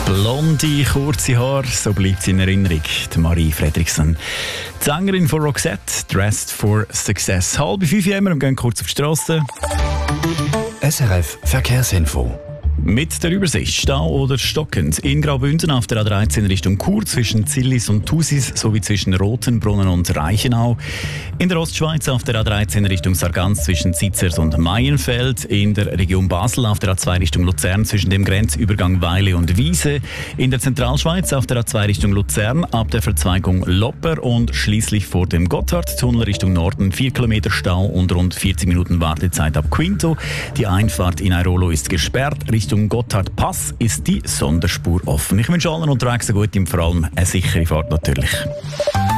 Blonde, kurze Haare, so bleibt sie in Erinnerung, die Marie Fredriksson. Die Sängerin von Roxette, Dressed for Success. 4:30 haben wir und gehen kurz auf die Strasse. SRF Verkehrsinfo. Mit der Übersicht Stau oder stockend in Graubünden auf der A13 Richtung Chur zwischen Zillis und Thusis sowie zwischen Rotenbrunnen und Reichenau. In der Ostschweiz auf der A13 Richtung Sargans zwischen Zitzers und Maienfeld. In der Region Basel auf der A2 Richtung Luzern zwischen dem Grenzübergang Weile und Wiese. In der Zentralschweiz auf der A2 Richtung Luzern ab der Verzweigung Lopper und schließlich vor dem Gotthardtunnel Richtung Norden 4 Kilometer Stau und rund 40 Minuten Wartezeit ab Quinto. Die Einfahrt in Airolo ist gesperrt. Richtung Gotthardpass ist die Sonderspur offen. Ich wünsche allen unterwegs eine gute und vor allem eine sichere Fahrt natürlich.